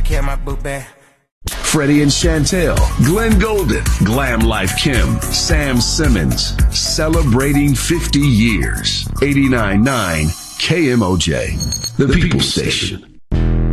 care, my boo bag. Freddie and Chantel, Glenn Golden, Glam Life Kim, Sam Simmons, celebrating 50 years. 89.9 KMOJ, the People Station.